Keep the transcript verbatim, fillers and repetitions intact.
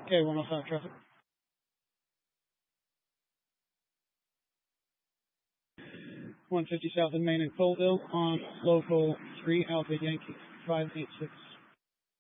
Okay, one oh five traffic. one fifty south of Main and Colville on local three Alpha Yankee five eight six.